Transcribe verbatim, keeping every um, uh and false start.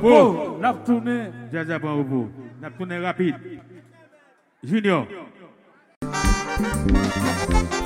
repos. N'a tourné. Jaja prend repos. N'a tourné rapide. Junior.